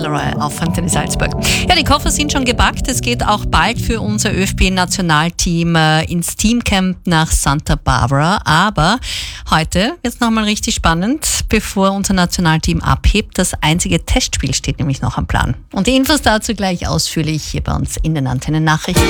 Roy auf Antenne Salzburg. Ja, die Koffer sind schon gepackt. Es geht auch bald für unser ÖFB-Nationalteam ins Teamcamp nach Santa Barbara. Aber heute wird es nochmal richtig spannend, bevor unser Nationalteam abhebt. Das einzige Testspiel steht nämlich noch am Plan. Und die Infos dazu gleich ausführlich hier bei uns in den Antennen-Nachrichten.